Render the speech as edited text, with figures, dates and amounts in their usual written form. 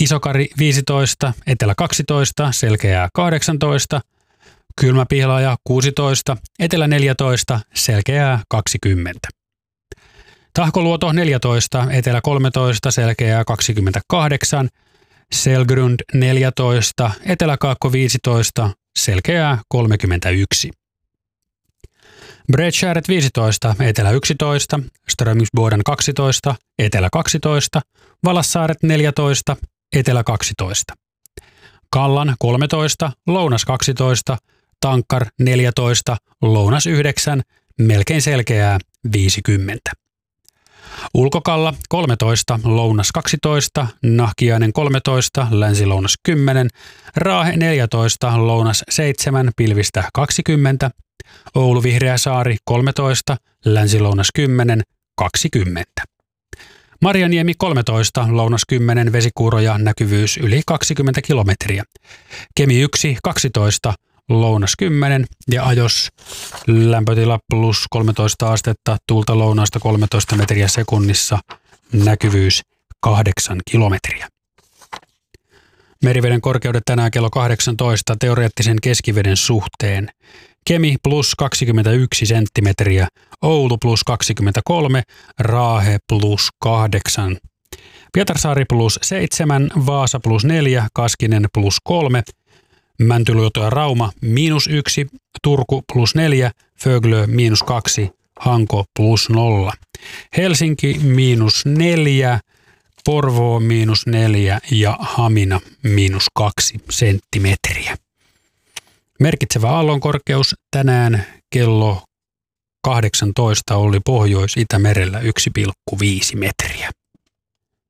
Isokari 15, Etelä 12, Selkeää 18, Kylmäpihlaja 16, Etelä 14, Selkeää 20. Tahkoluoto 14, Etelä 13, Selkeää 28, Selgrund 14, Etelä-Kaakko 15, Selkeää 31. Bredskäret 15, Etelä 11, Strömingsboden 12, Etelä 12, Valassaaret 14, Etelä 12. Kallan 13, Lounas 12, Tankkar 14, Lounas 9, melkein Selkeää 50. Ulkokalla 13, Lounas 12, Nahkiainen 13, Länsi-Lounas 10, Raahe 14, Lounas 7, pilvistä 20, Oulu Vihreä Saari 13, Länsi-Lounas 10, 20. Marjaniemi 13, Lounas 10, vesikuuroja, näkyvyys yli 20 kilometriä. Kemi 1, 12, Lounas 10 ja Ajos lämpötila plus 13 astetta, tuulta lounaasta 13 metriä sekunnissa, näkyvyys 8 kilometriä. Meriveden korkeudet tänään kello 18 teoreettisen keskiveden suhteen. Kemi plus 21 senttimetriä, Oulu plus 23, Raahe plus 8, Pietarsaari plus 7, Vaasa plus 4, Kaskinen plus 3, Mäntyluoto ja Rauma miinus 1, Turku plus 4, Föglö miinus 2, Hanko plus 0, Helsinki miinus 4, Porvoo miinus 4 ja Hamina miinus 2 senttimetriä. Merkitsevä aallonkorkeus tänään kello 18 oli Pohjois-Itämerellä 1,5 metriä.